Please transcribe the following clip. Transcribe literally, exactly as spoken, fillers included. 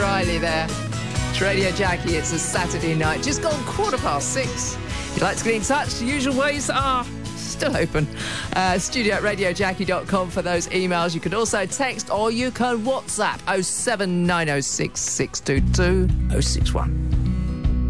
Riley there. It's Radio Jackie. It's a Saturday night. Just gone quarter past six. If you'd like to get in touch, the usual ways are still open. Uh, studio at radio jackie dot com for those emails. You can also text or you can WhatsApp oh seven nine oh six, six two two, oh six one.